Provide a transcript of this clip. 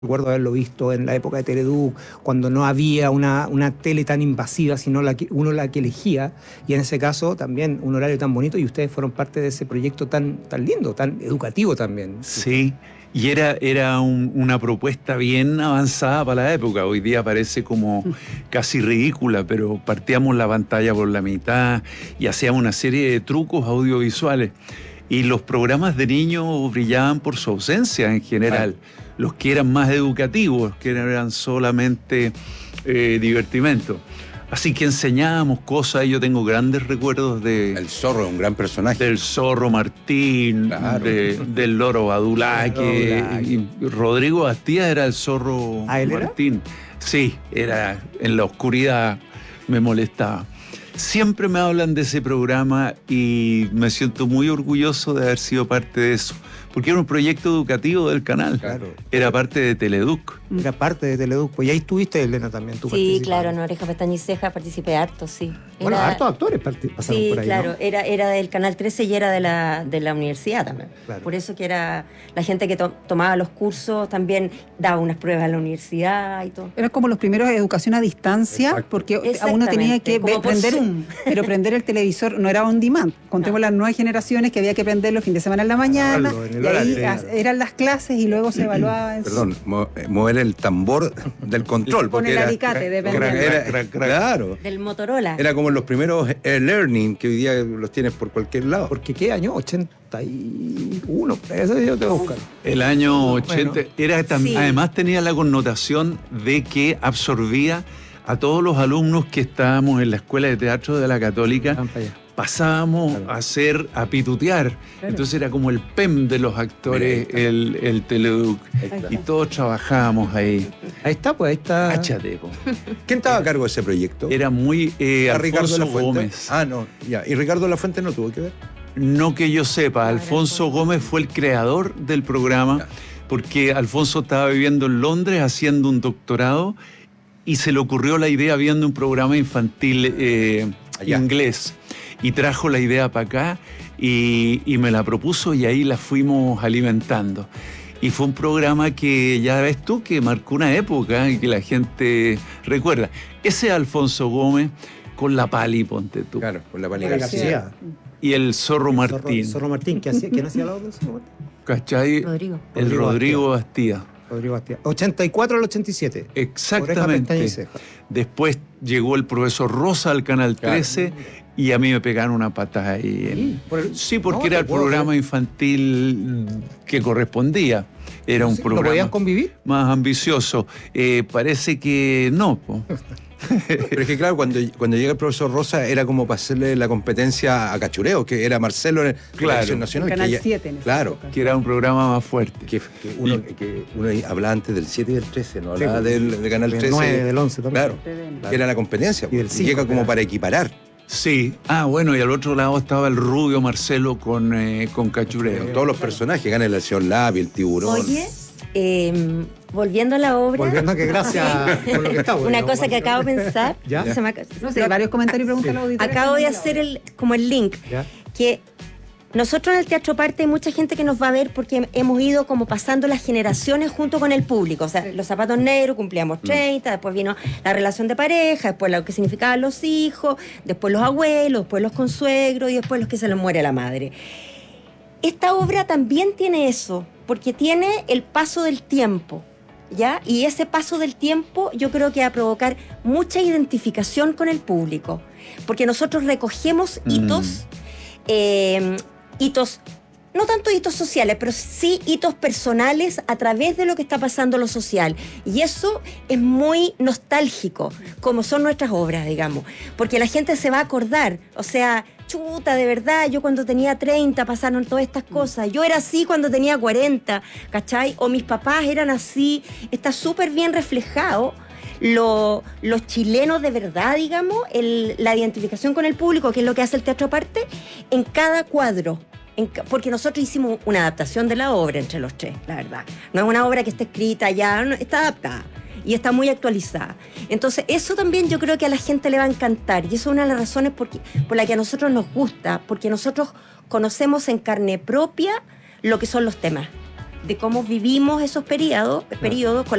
Recuerdo haberlo visto en la época de Teleduc, cuando no había una tele tan invasiva, sino uno la que elegía, y en ese caso también un horario tan bonito, y ustedes fueron parte de ese proyecto tan lindo, tan educativo también. Sí, y era una propuesta bien avanzada para la época. Hoy día parece como casi ridícula, pero partíamos la pantalla por la mitad y hacíamos una serie de trucos audiovisuales. Y los programas de niños brillaban por su ausencia en general. Los que eran más educativos, que eran solamente divertimento. Así que enseñábamos cosas, y yo tengo grandes recuerdos de... El Zorro, un gran personaje. Del Zorro Martín, Claro. del Loro Badulaque. Y Rodrigo Bastía era el Zorro Martín. Sí, era en la oscuridad, me molestaba. Siempre me hablan de ese programa y me siento muy orgulloso de haber sido parte de eso, porque era un proyecto educativo del canal. Claro. Era parte de Teleduc. Era parte de Teleduc, pues y ahí estuviste, Elena, también. Tú Sí, claro, en Oreja, Pestaña y Ceja participé harto, sí. Bueno, hartos actores pasaron sí, por ahí, claro, ¿no? era del Canal 13 y era de la universidad también. Claro. Por eso que era la gente que tomaba los cursos también daba unas pruebas en la universidad y todo. Eran como los primeros de educación a distancia, Exacto. porque a uno tenía que Como por prender Zoom. pero prender el televisor no era on demand. Contemos las nuevas generaciones que había que prenderlo el fin de semana en la mañana, En el y ahí horario. eran las clases y luego se evaluaba en Perdón, mover el tambor del control. Con porque el era- alicate, depende. Claro. Del Motorola. Era como los primeros e-learning que hoy día los tienes por cualquier lado. Porque ¿qué año? 81, eso yo tengo que buscar. El año 80 Bueno. Sí. además tenía la connotación de que absorbía a todos los alumnos que estábamos en la Escuela de Teatro de la Católica. Van para allá. Pasábamos a pitutear. Entonces era como el PEM de los actores, el Teleduc. Y todos trabajábamos ahí. Ahí está, pues ahí está. Cáchate, po. ¿Quién estaba a cargo de ese proyecto? Era muy ¿A Ricardo Alfonso Lafuente? Gómez. Ah, no, ya. ¿Y Ricardo Lafuente no tuvo que ver? No que yo sepa, Alfonso Gómez fue el creador del programa, Ya. porque Alfonso estaba viviendo en Londres haciendo un doctorado y se le ocurrió la idea viendo un programa infantil Allá. inglés. Y trajo la idea para acá y me la propuso y ahí la fuimos alimentando. Y fue un programa que ya ves tú que marcó una época y que la gente recuerda. Ese Alfonso Gómez con la Pali, ponte tú. Claro, con la Pali palabra. García. Y el Zorro Martín. Zorro Martín, ¿quién hacía la voz del Zorro Martín? ¿Cachai? Rodrigo. El Rodrigo Bastía. Rodrigo Bastía. 84 al 87. Oreja, pestaña Exactamente. y ceja. Después llegó el profesor Rosa al Canal 13 y a mí me pegaron una patada ahí. Sí, porque No, era te el puedo programa creer. infantil que correspondía. Era un ¿No programa podían convivir? más ambicioso. Parece que no, po. Pero es que claro, cuando llega el profesor Rosa era como para hacerle la competencia a Cachureo, que era Marcelo en Claro. la Televisión Nacional. Canal que 7 en esa Claro. época. Que era un programa más fuerte. Que uno hablaba antes del 7 y del 13, no Sí, hablaba pues, del Canal del 13. 9, del 11 también. Claro, que era la competencia. Y del pues, 5, llega como claro. para equiparar. Sí. Bueno, y al otro lado estaba el rubio Marcelo con Cachureo. Todos los personajes, gana el Acción Labi, el tiburón. Oye, volviendo a la obra. Volviendo a que gracias por lo que está. Una cosa que acabo de pensar. ¿Ya? se me No sé, varios comentarios y preguntas a los auditores. Acabo de hacer como el link. ¿Ya? Que nosotros en el Teatro Parte hay mucha gente que nos va a ver porque hemos ido como pasando las generaciones junto con el público. O sea, los zapatos negros cumplíamos 30, después vino la relación de pareja, después lo que significaban los hijos, después los abuelos, después los consuegros y después los que se les muere la madre. Esta obra también tiene eso, porque tiene el paso del tiempo, ¿ya? Y ese paso del tiempo yo creo que va a provocar mucha identificación con el público, porque nosotros recogemos hitos, no tanto hitos sociales, pero sí hitos personales a través de lo que está pasando en lo social. Y eso es muy nostálgico, como son nuestras obras, digamos, porque la gente se va a acordar, o sea, chuta, de verdad, yo cuando tenía 30 pasaron todas estas cosas, yo era así cuando tenía 40, ¿cachai? O mis papás eran así, está súper bien reflejado los chilenos de verdad, digamos, la identificación con el público, que es lo que hace el Teatro Parte, en cada cuadro. Porque nosotros hicimos una adaptación de la obra entre los tres, la verdad. No es una obra que esté escrita ya, no, está adaptada y está muy actualizada. Entonces, eso también yo creo que a la gente le va a encantar. Y eso es una de las razones por la que a nosotros nos gusta, porque nosotros conocemos en carne propia lo que son los temas. de cómo vivimos esos periodos con